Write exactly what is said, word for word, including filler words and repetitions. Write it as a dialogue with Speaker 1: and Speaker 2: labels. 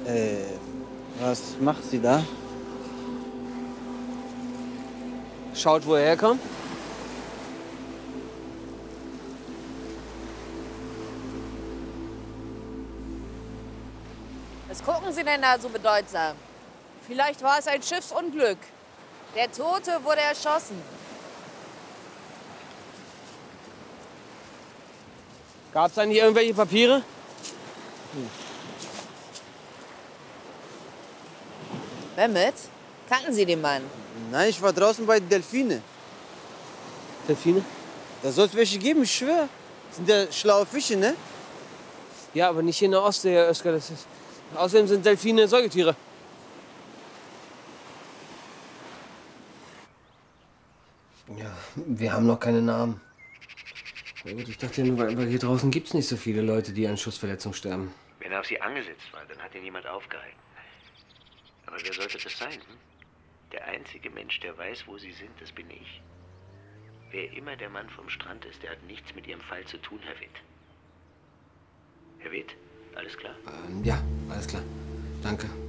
Speaker 1: Äh, was macht sie da?
Speaker 2: Schaut, wo er herkommt.
Speaker 3: Was gucken Sie denn da so bedeutsam? Vielleicht war es ein Schiffsunglück. Der Tote wurde erschossen.
Speaker 2: Gab es eigentlich irgendwelche Papiere? Hm.
Speaker 3: Mehmet, kannten Sie den Mann?
Speaker 1: Nein, ich war draußen bei Delfine.
Speaker 2: Delfine?
Speaker 1: Da soll es welche geben, ich schwör. Das sind ja schlaue Fische, ne?
Speaker 2: Ja, aber nicht hier in der Ostsee, Herr Oeskar. Das ist... Außerdem sind Delfine Säugetiere. Ja, wir haben noch keine Namen. Na gut, ich dachte nur, weil hier draußen gibt es nicht so viele Leute, die an Schussverletzungen sterben.
Speaker 4: Wenn er auf Sie angesetzt war, dann hat ihn niemand aufgehalten. Aber wer sollte das sein? Hm? Der einzige Mensch, der weiß, wo Sie sind, das bin ich. Wer immer der Mann vom Strand ist, der hat nichts mit Ihrem Fall zu tun, Herr Witt. Herr Witt, alles klar?
Speaker 2: Ähm, ja, alles klar. Danke.